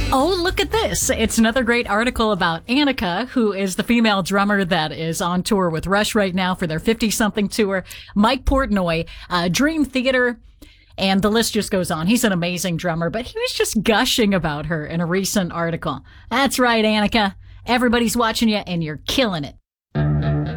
Oh, look at this. It's another great article about Annika, who is the female drummer that is on tour with Rush right now for their 50-something tour. Mike Portnoy, Dream Theater, and the list just goes on. He's an amazing drummer, but he was just gushing about her in a recent article. That's right, Annika. Everybody's watching you, and you're killing it.